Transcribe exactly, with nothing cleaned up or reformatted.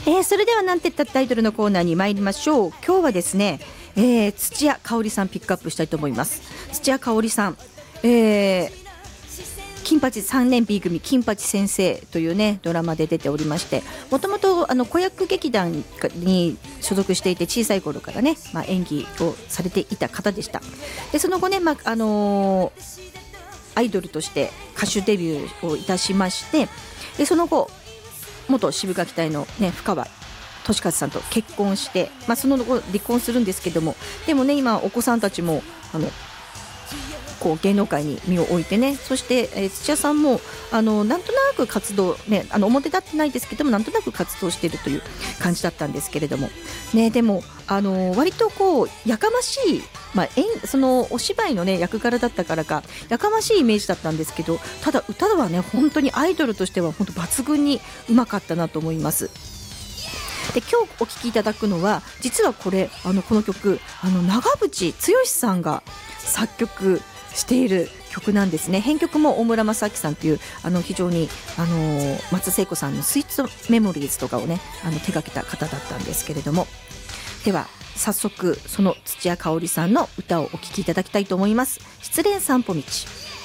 えー、それではなんて言ったタイトルのコーナーに参りましょう。今日はですね、えー、土屋香織さんピックアップしたいと思います。土屋香織さん、えー、金八さんねん B 組金八先生というねドラマで出ておりまして、もともとあの子役劇団に所属していて、小さい頃からね、まあ、演技をされていた方でした。でその後ね、まああのー、アイドルとして歌手デビューをいたしまして、でその後元渋垣隊の、ね、深川俊和さんと結婚して、まあ、その後離婚するんですけども、でもね今お子さんたちもあのこう芸能界に身を置いてね、そして、えー、土屋さんもあのなんとなく活動、ね、あの表立ってないですけどもなんとなく活動しているという感じだったんですけれども、ね、でもあの割とこうやかましい、まあ、そのお芝居の、ね、役柄だったからかやかましいイメージだったんですけど、ただ歌はね本当にアイドルとしては本当抜群にうまかったなと思います。で今日お聴きいただくのは、実はこれあのこの曲あの長渕剛さんが作曲している曲なんですね。編曲も大村正明さんというあの非常にあの松聖子さんのスイーツメモリーズとかをねあの手掛けた方だったんですけれども、では早速その土屋香織さんの歌をお聴きいただきたいと思います。失恋散歩道。